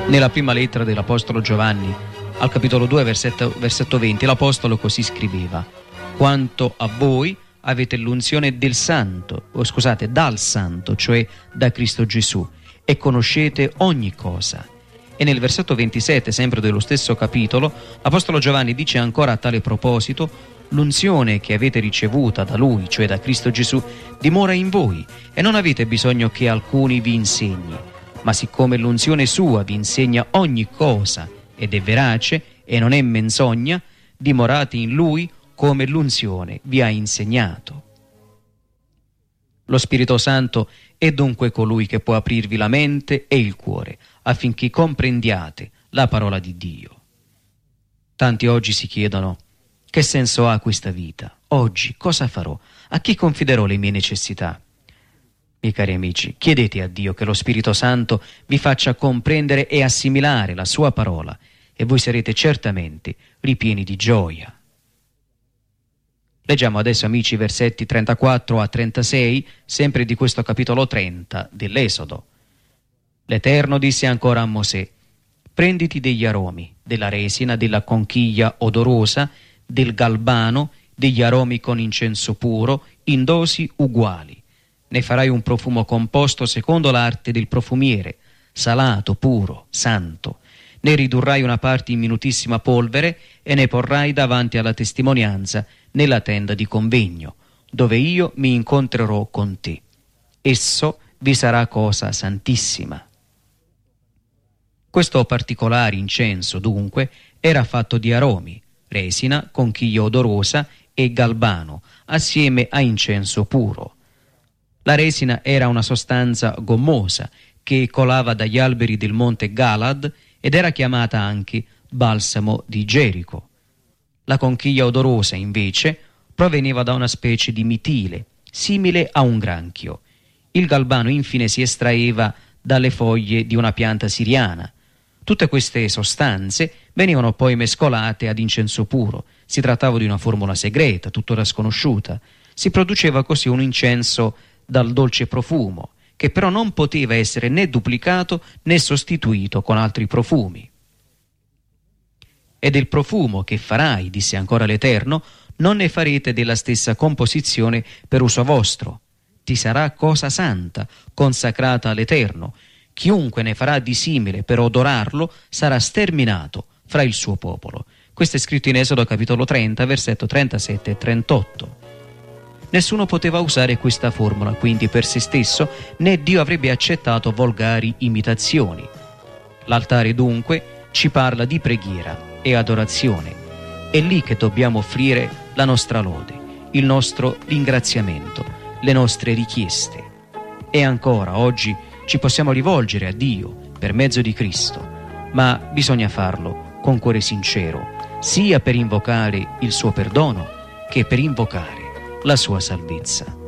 Nella prima lettera dell'Apostolo Giovanni, al capitolo 2, versetto 20, l'Apostolo così scriveva: quanto a voi avete l'unzione dal Santo, cioè da Cristo Gesù, e conoscete ogni cosa. E nel versetto 27, sempre dello stesso capitolo, l'Apostolo Giovanni dice ancora a tale proposito: l'unzione che avete ricevuta da Lui, cioè da Cristo Gesù, dimora in voi, e non avete bisogno che alcuni vi insegni. Ma siccome l'unzione sua vi insegna ogni cosa ed è verace e non è menzogna, dimorate in Lui come l'unzione vi ha insegnato. Lo Spirito Santo è dunque colui che può aprirvi la mente e il cuore affinché comprendiate la parola di Dio. Tanti oggi si chiedono: che senso ha questa vita? Oggi cosa farò? A chi confiderò le mie necessità? Miei cari amici, chiedete a Dio che lo Spirito Santo vi faccia comprendere e assimilare la sua parola, e voi sarete certamente ripieni di gioia. Leggiamo adesso, amici, i versetti 34 a 36, sempre di questo capitolo 30 dell'Esodo. L'Eterno disse ancora a Mosè: prenditi degli aromi, della resina, della conchiglia odorosa, del galbano, degli aromi con incenso puro, in dosi uguali. Ne farai un profumo composto secondo l'arte del profumiere, salato, puro, santo. Ne ridurrai una parte in minutissima polvere e ne porrai davanti alla testimonianza nella tenda di convegno, dove io mi incontrerò con te. Esso vi sarà cosa santissima. Questo particolare incenso, dunque, era fatto di aromi, resina, conchiglia odorosa e galbano, assieme a incenso puro. La resina era una sostanza gommosa che colava dagli alberi del monte Galad ed era chiamata anche balsamo di Gerico. La conchiglia odorosa, invece, proveniva da una specie di mitile, simile a un granchio. Il galbano, infine, si estraeva dalle foglie di una pianta siriana. Tutte queste sostanze venivano poi mescolate ad incenso puro. Si trattava di una formula segreta, tuttora sconosciuta. Si produceva così un incenso dal dolce profumo, che però non poteva essere né duplicato né sostituito con altri profumi. E del profumo che farai, disse ancora l'Eterno, non ne farete della stessa composizione per uso vostro. Ti sarà cosa santa, consacrata all'Eterno. Chiunque ne farà di simile per odorarlo sarà sterminato fra il suo popolo. Questo è scritto in Esodo capitolo 30, versetto 37 e 38. Nessuno poteva usare questa formula, quindi, per se stesso, né Dio avrebbe accettato volgari imitazioni. L'altare, dunque, ci parla di preghiera e adorazione. È lì che dobbiamo offrire la nostra lode, il nostro ringraziamento, le nostre richieste. E ancora, oggi ci possiamo rivolgere a Dio per mezzo di Cristo, ma bisogna farlo con cuore sincero, sia per invocare il suo perdono che per invocare la sua salvezza.